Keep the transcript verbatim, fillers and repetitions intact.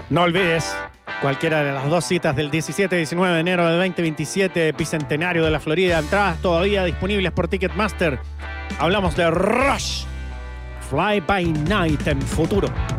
No olvides cualquiera de las dos citas del diecisiete y diecinueve de enero del veinte veintisiete, Bicentenario de la Florida. Entradas todavía disponibles por Ticketmaster. Hablamos de Rush, Fly by Night en futuro.